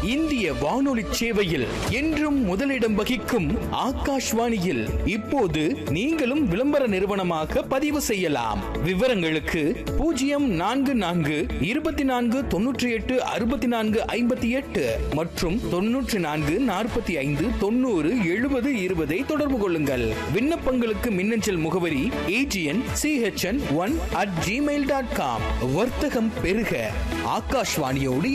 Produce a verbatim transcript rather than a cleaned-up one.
இந்திய வானொலி சேவையில் என்றும் முதலிடம் வகிக்கும் ஆகாஷ்வாணியில் இப்போது நீங்களும் விளம்பர நிறுவனமாக பதிவு செய்யலாம். விவரங்களுக்கு பூஜ்ஜியம் நான்கு நான்கு இருபத்தி நான்கு தொன்னூற்றி எட்டு அறுபத்தி நான்கு ஐம்பத்தி எட்டு மற்றும் தொன்னூற்றி நான்கு நாற்பத்தி ஐந்து தொண்ணூறு எழுபது இருபதை தொடர்பு கொள்ளுங்கள். விண்ணப்பங்களுக்கு மின்னஞ்சல் முகவரி AGN CHN one at Gmail dot com. வர்த்தகம் பெருக ஆகாஷ்வாணியோடு